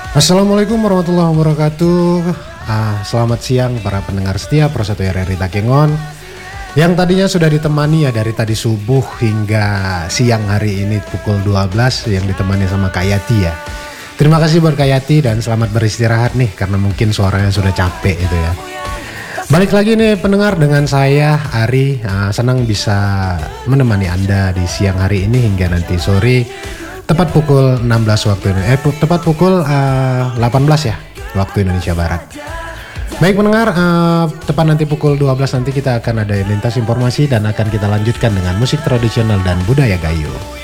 Assalamualaikum warahmatullahi wabarakatuh. Selamat siang para pendengar setia Prosetu RRI Takengon yang tadinya sudah ditemani ya dari tadi subuh hingga siang hari ini pukul 12 yang ditemani sama Kak Yati ya. Terima kasih buat Kak Yati dan selamat beristirahat nih karena mungkin suaranya sudah capek itu ya. Balik lagi nih pendengar dengan saya Ari, senang bisa menemani Anda di siang hari ini hingga nanti sore tepat pukul 16 waktu ini, tepat pukul 18 ya waktu Indonesia Barat. Baik pendengar, tepat nanti pukul 12 nanti kita akan ada lintas informasi dan akan kita lanjutkan dengan musik tradisional dan budaya Gayo.